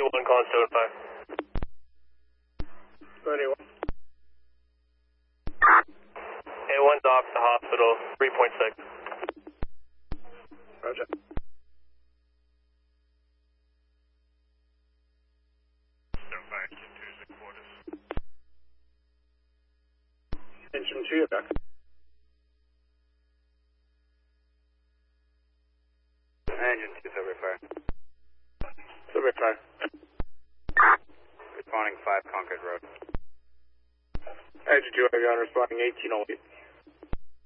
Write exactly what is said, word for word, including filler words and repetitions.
one, calling seven five. thirty-one. A one's off the hospital, three point six. Roger. Engine two, you're back. Engine two, Silver Fire. Silver Fire. Responding five Concord Road. Engine two, Avion responding eighteen oh eight.